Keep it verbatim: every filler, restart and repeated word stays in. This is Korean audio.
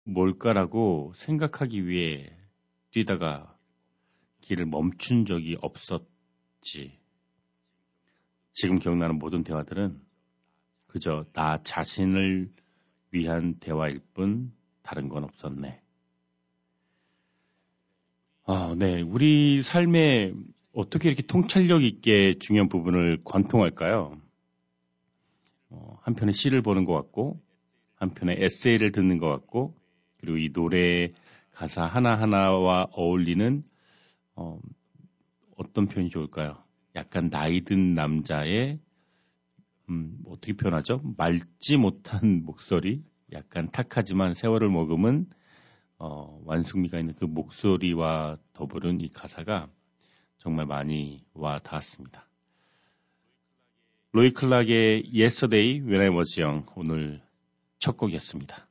뭘까라고 생각하기 위해 뛰다가 길을 멈춘 적이 없었지. 지금 기억나는 모든 대화들은 그저 나 자신을 위한 대화일 뿐 다른 건 없었네. 아, 네. 우리 삶에 어떻게 이렇게 통찰력 있게 중요한 부분을 관통할까요? 어, 한편의 시를 보는 것 같고, 한편의 에세이를 듣는 것 같고, 그리고 이 노래 가사 하나하나와 어울리는 어, 어떤 표현이 좋을까요? 약간 나이 든 남자의 음, 어떻게 표현하죠? 맑지 못한 목소리, 약간 탁하지만 세월을 머금은 어, 완숙미가 있는 그 목소리와 더불은 이 가사가 정말 많이 와 닿았습니다. 로이 클락의 Yesterday When I Was Young 오늘 첫 곡이었습니다.